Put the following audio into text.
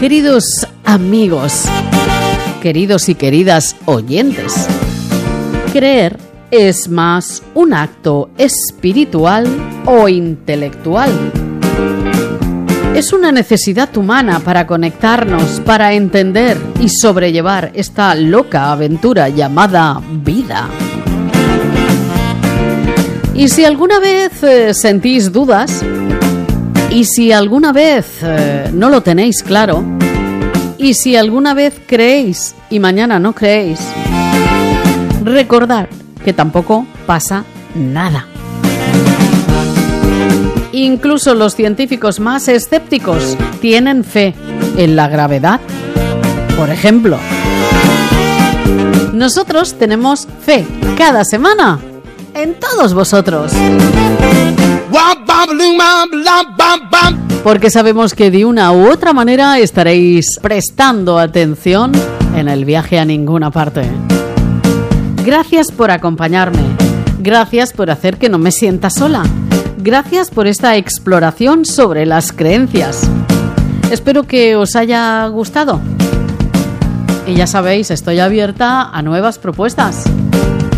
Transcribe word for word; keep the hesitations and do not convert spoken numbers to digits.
Queridos amigos, queridos y queridas oyentes, creer es más un acto espiritual o intelectual. Es una necesidad humana para conectarnos, para entender y sobrellevar esta loca aventura llamada vida. Y si alguna vez eh, sentís dudas, y si alguna vez eh, no lo tenéis claro, y si alguna vez creéis y mañana no creéis, recordad que tampoco pasa nada. Incluso los científicos más escépticos tienen fe en la gravedad. Por ejemplo, nosotros tenemos fe cada semana en todos vosotros. Porque sabemos que de una u otra manera estaréis prestando atención en el viaje a ninguna parte. Gracias por acompañarme. Gracias por hacer que no me sienta sola. Gracias por esta exploración sobre las creencias. Espero que os haya gustado. Y ya sabéis, estoy abierta a nuevas propuestas.